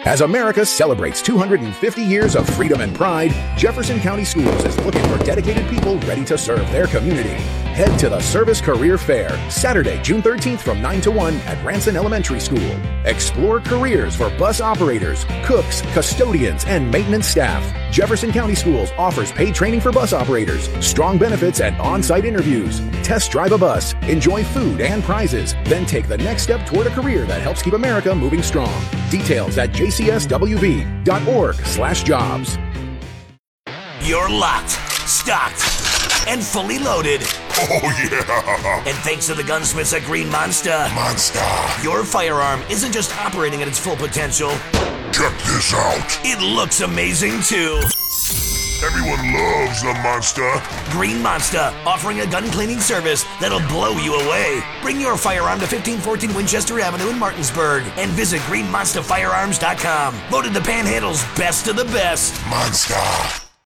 As America celebrates 250 years of freedom and pride, Jefferson County Schools is looking for dedicated people ready to serve their community. Head to the Service Career Fair, Saturday, June 13th from 9 to 1 at Ranson Elementary School. Explore careers for bus operators, cooks, custodians, and maintenance staff. Jefferson County Schools offers paid training for bus operators, strong benefits, and on-site interviews. Test drive a bus, enjoy food and prizes, then take the next step toward a career that helps keep America moving strong. Details at jcswv.org/jobs. You're locked, stocked, and fully loaded. Oh, yeah! And thanks to the gunsmiths at Green Monster, your firearm isn't just operating at its full potential. Check this out. It looks amazing, too. Everyone loves the Monster. Green Monster, offering a gun cleaning service that'll blow you away. Bring your firearm to 1514 Winchester Avenue in Martinsburg and visit greenmonsterfirearms.com. Voted the Panhandle's best of the best. Monster.